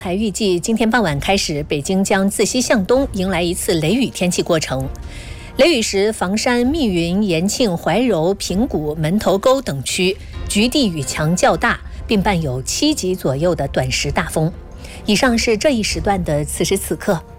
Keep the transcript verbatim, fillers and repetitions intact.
还预计今天傍晚开始，北京将自西向东迎来一次雷雨天气过程。雷雨时，房山、密云、延庆、怀柔、平谷、门头沟等区局地雨强较大，并伴有七级左右的短时大风。以上是这一时段的此时此刻。